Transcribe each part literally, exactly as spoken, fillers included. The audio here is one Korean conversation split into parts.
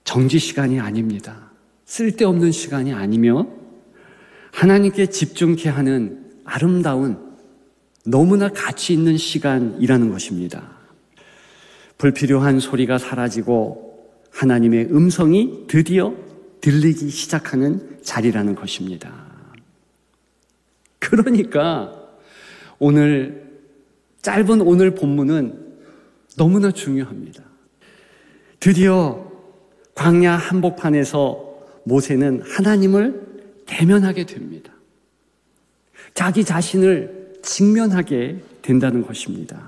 정지 시간이 아닙니다. 쓸데없는 시간이 아니며 하나님께 집중케 하는 아름다운 너무나 가치 있는 시간이라는 것입니다. 불필요한 소리가 사라지고 하나님의 음성이 드디어 들리기 시작하는 자리라는 것입니다. 그러니까 오늘 짧은 오늘 본문은 너무나 중요합니다. 드디어 광야 한복판에서 모세는 하나님을 대면하게 됩니다. 자기 자신을 직면하게 된다는 것입니다.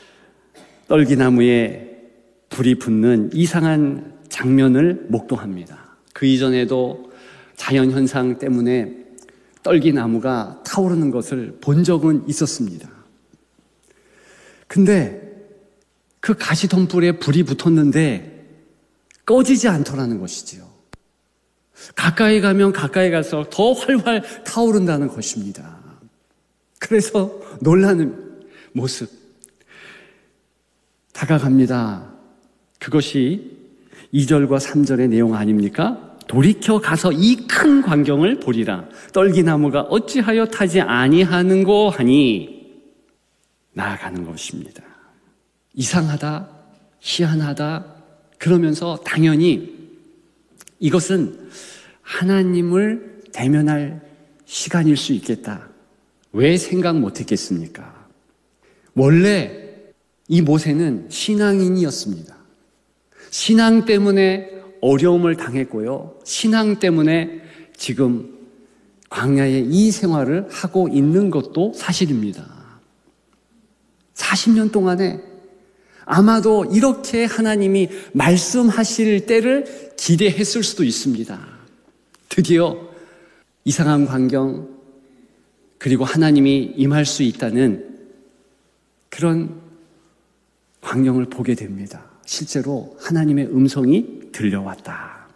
떨기나무에 불이 붙는 이상한 장면을 목도합니다. 그 이전에도 자연현상 때문에 떨기나무가 타오르는 것을 본 적은 있었습니다. 근데 그 가시덤불에 불이 붙었는데 꺼지지 않더라는 것이지요. 가까이 가면 가까이 가서 더 활활 타오른다는 것입니다. 그래서 놀라는 모습. 다가갑니다. 그것이 이 절과 삼 절의 내용 아닙니까? 돌이켜 가서 이 큰 광경을 보리라. 떨기나무가 어찌하여 타지 아니하는고 하니 나아가는 것입니다. 이상하다, 희한하다 그러면서 당연히 이것은 하나님을 대면할 시간일 수 있겠다. 왜 생각 못했겠습니까? 원래 이 모세는 신앙인이었습니다. 신앙 때문에 어려움을 당했고요. 신앙 때문에 지금 광야의 이 생활을 하고 있는 것도 사실입니다. 사십 년 동안에 아마도 이렇게 하나님이 말씀하실 때를 기대했을 수도 있습니다. 드디어 이상한 광경 그리고 하나님이 임할 수 있다는 그런 광경을 보게 됩니다. 실제로 하나님의 음성이 들려왔다.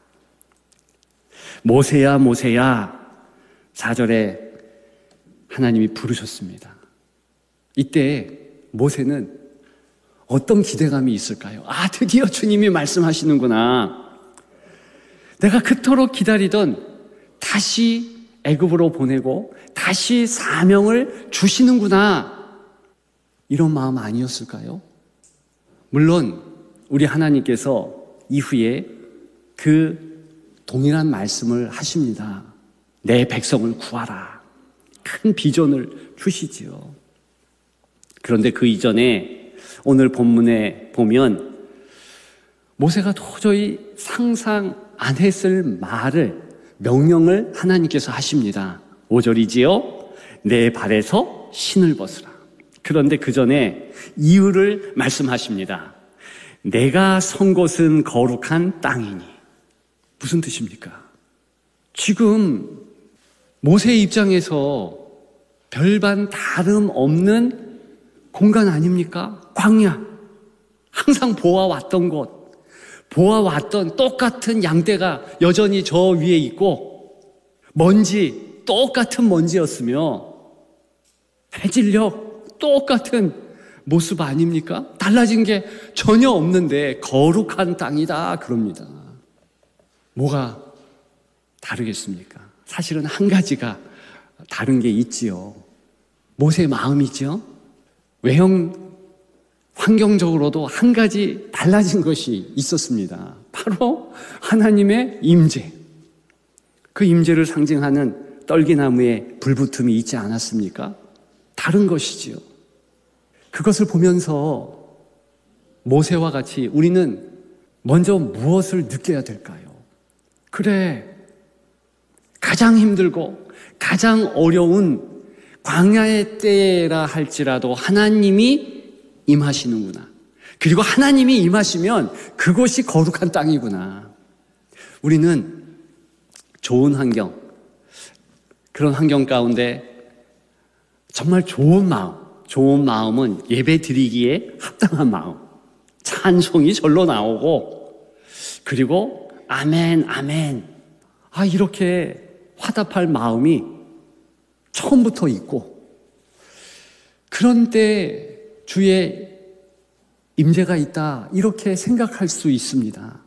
모세야 모세야 사 절에 하나님이 부르셨습니다. 이때 모세는 어떤 기대감이 있을까요? 아, 드디어 주님이 말씀하시는구나. 내가 그토록 기다리던 다시 애굽으로 보내고 다시 사명을 주시는구나. 이런 마음 아니었을까요? 물론 우리 하나님께서 이후에 그 동일한 말씀을 하십니다. 내 백성을 구하라. 큰 비전을 주시지요. 그런데 그 이전에 오늘 본문에 보면 모세가 도저히 상상 안 했을 말을, 명령을 하나님께서 하십니다. 오 절이지요. 내 발에서 신을 벗으라. 그런데 그 전에 이유를 말씀하십니다. 내가 선 곳은 거룩한 땅이니. 무슨 뜻입니까? 지금 모세의 입장에서 별반 다름없는 공간 아닙니까? 광야. 항상 보아왔던 곳, 보아왔던 똑같은 양떼가 여전히 저 위에 있고 먼지, 똑같은 먼지였으며 해질녘 똑같은 모습 아닙니까? 달라진 게 전혀 없는데 거룩한 땅이다 그럽니다. 뭐가 다르겠습니까? 사실은 한 가지가 다른 게 있지요. 모세의 마음이죠. 외형 환경적으로도 한 가지 달라진 것이 있었습니다. 바로 하나님의 임재. 그 임재를 상징하는 떨기나무에 불붙음이 있지 않았습니까? 다른 것이지요. 그것을 보면서 모세와 같이 우리는 먼저 무엇을 느껴야 될까요? 그래, 가장 힘들고 가장 어려운 광야의 때라 할지라도 하나님이 임하시는구나. 그리고 하나님이 임하시면 그곳이 거룩한 땅이구나. 우리는 좋은 환경, 그런 환경 가운데 정말 좋은 마음, 좋은 마음은 예배 드리기에 합당한 마음, 찬송이 절로 나오고 그리고 아멘 아멘 아 이렇게 화답할 마음이 처음부터 있고, 그런 때 주의 임재가 있다 이렇게 생각할 수 있습니다.